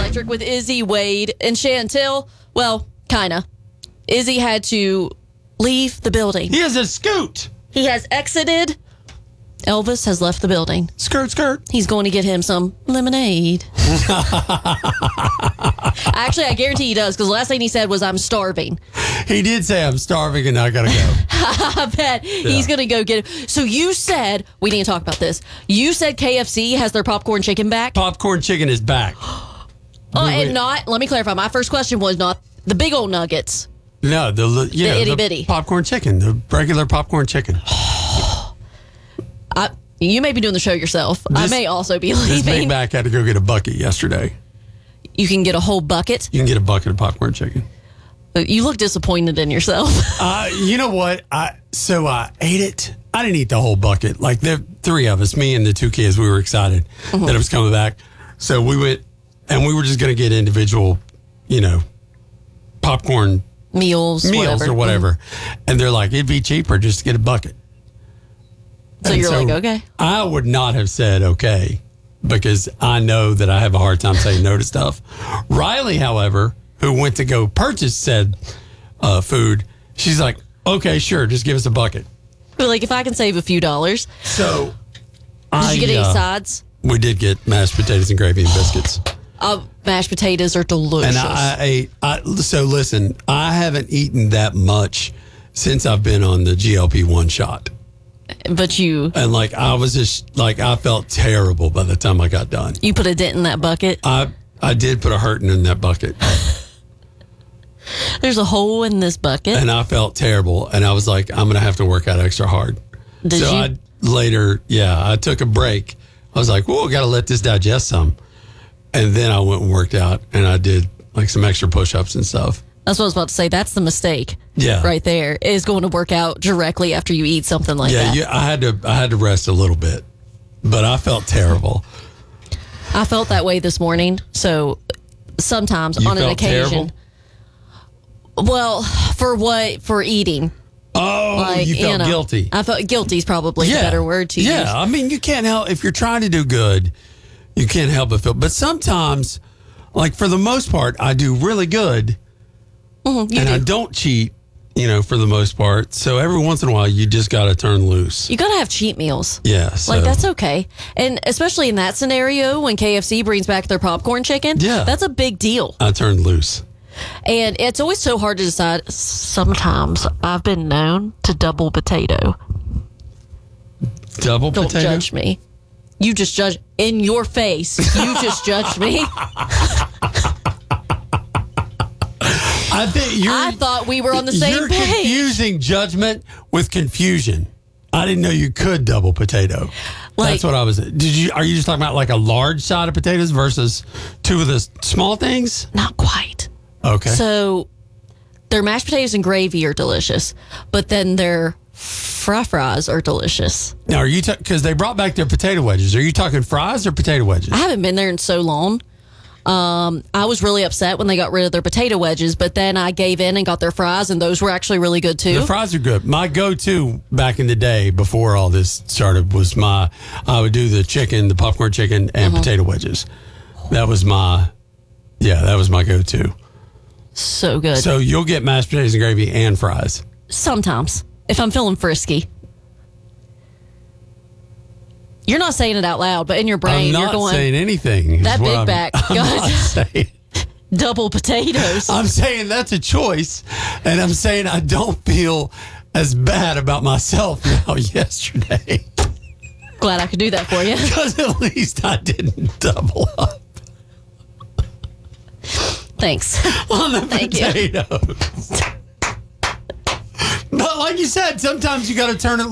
Electric with Izzy, Wade, and Chantel. Well, kinda. Izzy had to leave the building. He has a scoot. He has exited. Elvis has left the building. Skirt, skirt. He's going to get him some lemonade. Actually, I guarantee he does, because the last thing he said was, I'm starving. He did say, I'm starving and I gotta go. I bet he's going to go get it. So you said, we need to talk about this. You said KFC has their popcorn chicken back? Popcorn chicken is back. And not, let me clarify, my first question was not the big old nuggets. No, the itty bitty popcorn chicken, the regular popcorn chicken. You may be doing the show yourself. I may also be leaving. This Big Mac had to go get a bucket yesterday. You can get a whole bucket? You can get a bucket of popcorn chicken. You look disappointed in yourself. You know what? I ate it. I didn't eat the whole bucket. Like the three of us, me and the two kids, we were excited that it was coming back. So we went and we were just going to get individual, popcorn meals or whatever. And they're like, it'd be cheaper just to get a bucket. So you're like, okay. I would not have said okay because I know that I have a hard time saying no to stuff. Riley, however, who went to go purchase said food, she's like, okay, sure, just give us a bucket. But like, if I can save a few dollars. So, did you get any sides? We did get mashed potatoes and gravy and biscuits. Mashed potatoes are delicious. And I ate. So listen, I haven't eaten that much since I've been on the GLP-1 shot. But and like I was just like I felt terrible by the time I got done. You put a dent in that bucket? I did put a hurting in that bucket. There's a hole in this bucket. And I felt terrible. And I was like, I'm going to have to work out extra hard. Did you? I took a break. I was like, well, I got to let this digest some. And then I went and worked out and I did like some extra push-ups and stuff. That's what I was about to say. That's the mistake. Yeah. Right there is going to work out directly after you eat something like that. Yeah, I had to rest a little bit, but I felt terrible. I felt that way this morning. So sometimes on an occasion. Terrible? Well, for eating. Oh, you felt guilty. I felt guilty is probably the better word to use. Yeah, I mean, you can't help if you're trying to do good, you can't help but feel. But sometimes, like for the most part, I do really good. I don't cheat, for the most part. So every once in a while, you just got to turn loose. You got to have cheat meals. Yeah. Like, that's okay. And especially in that scenario, when KFC brings back their popcorn chicken, that's a big deal. I turned loose. And it's always so hard to decide. Sometimes I've been known to double potato. Don't potato? Don't judge me. You just judge in your face. You just judged me. I thought we were on the same page. You're confusing judgment with confusion. I didn't know you could double potato. That's what I was. Are you just talking about like a large side of potatoes versus two of the small things? Not quite. Okay. So their mashed potatoes and gravy are delicious, but then their fries are delicious. Now, are you because they brought back their potato wedges? Are you talking fries or potato wedges? I haven't been there in so long. I was really upset when they got rid of their potato wedges, but then I gave in and got their fries, and those were actually really good too. The fries are good. My go-to back in the day before all this started was I would do the popcorn chicken and potato wedges. That was my go-to. So good. So you'll get mashed potatoes and gravy and fries. Sometimes, if I'm feeling frisky. You're not saying it out loud, but in your brain, you're going. I'm not saying anything. That Big Mac. Double potatoes. I'm saying that's a choice, and I'm saying I don't feel as bad about myself now yesterday. Glad I could do that for you. Because at least I didn't double up. Thanks. On the potatoes. But like you said, sometimes you got to turn it